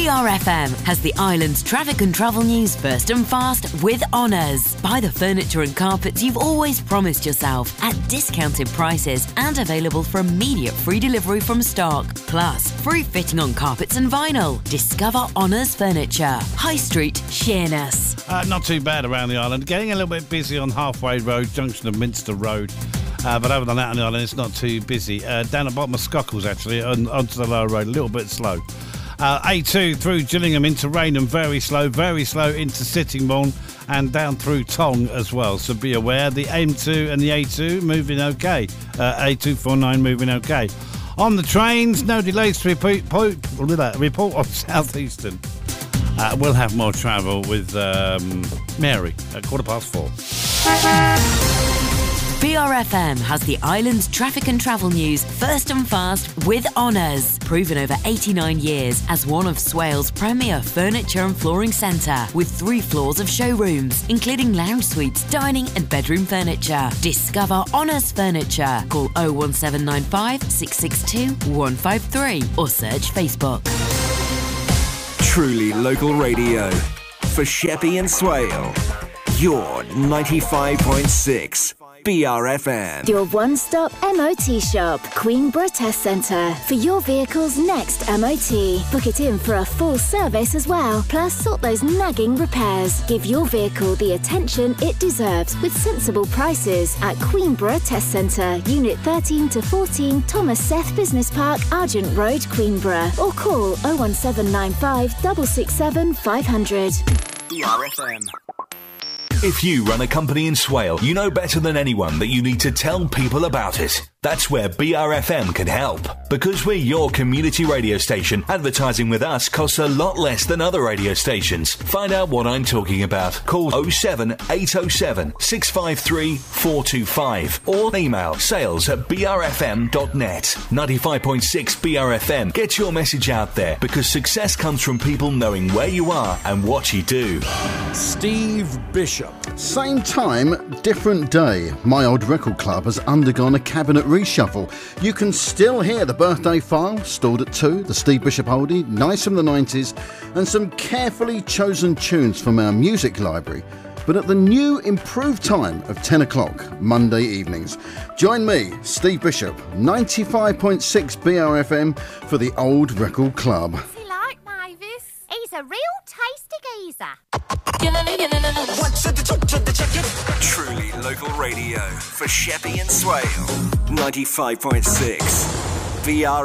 BRFM has the island's traffic and travel news first and fast with Honours. Buy the furniture and carpets you've always promised yourself at discounted prices and available for immediate free delivery from stock. Plus, free fitting on carpets and vinyl. Discover Honours Furniture. High Street, Sheerness. Not too bad around the island. Getting a little bit busy on Halfway Road, junction of Minster Road. But other than that on the island, it's not too busy. Down at bottom of Scockles, actually, onto the lower road, a little bit slow. A2 through Gillingham into Raynham, very slow into Sittingbourne and down through Tong as well. So be aware, the M2 and the A2 moving okay. A249 moving okay. On the trains, no delays to report on Southeastern. We'll have more travel with Mary at 4:15. BRFM has the island's traffic and travel news first and fast with Honours. Proven over 89 years as one of Swale's premier furniture and flooring centre with 3 floors of showrooms, including lounge suites, dining and bedroom furniture. Discover Honours Furniture. Call 01795 662 153 or search Facebook. Truly local radio for Sheppey and Swale. Your 95.6 BRFM. Your one-stop MOT shop, Queenborough Test Centre. For your vehicle's next MOT. Book it in for a full service as well. Plus, sort those nagging repairs. Give your vehicle the attention it deserves with sensible prices at Queenborough Test Centre, Unit 13 to 14, Thomas Seth Business Park, Argent Road, Queenborough. Or call 01795 667 500. BRFM. If you run a company in Swale, you know better than anyone that you need to tell people about it. That's where BRFM can help. Because we're your community radio station, advertising with us costs a lot less than other radio stations. Find out what I'm talking about. Call 07807 653 425 or email sales@brfm.net. 95.6 BRFM. Get your message out there because success comes from people knowing where you are and what you do. Steve Bishop. Same time, different day. My Old Record Club has undergone a cabinet reshuffle. You can still hear the birthday file, stored at 2, the Steve Bishop oldie, nice from the 90s, and some carefully chosen tunes from our music library. But at the new improved time of 10 o'clock, Monday evenings. Join me, Steve Bishop, 95.6 BRFM for the Old Record Club. What's he like, Mavis? He's a real tasty geezer. Truly local radio for Sheppey and Swale. 95.6 BRFM.